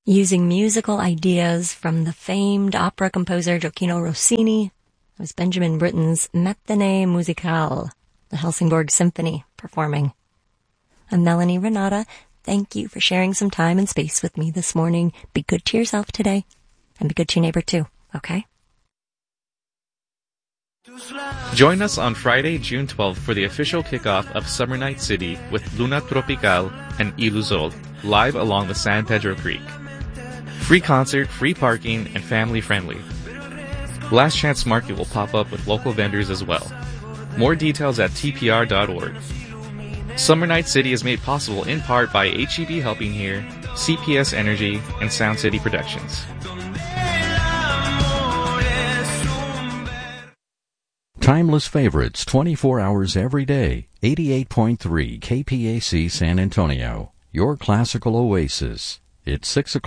Using musical ideas from the famed opera composer Gioacchino Rossini, it was Benjamin Britten's Matinée Musicale, the Helsingborg Symphony, performing. I'm Melanie Renata. Thank you for sharing some time and space with me this morning. Be good to yourself today, and be good to your neighbor too, okay? Join us on Friday, June 12th for the official kickoff of Summer Night City with Luna Tropical and Ilusol, live along the San Pedro Creek. Free concert, free parking, and family-friendly. Last Chance Market will pop up with local vendors as well. More details at tpr.org. Summer Night City is made possible in part by HEB Helping Here, CPS Energy, and Sound City Productions. Timeless favorites 24 hours every day. 88.3 KPAC San Antonio. Your classical oasis. It's 6 o'clock.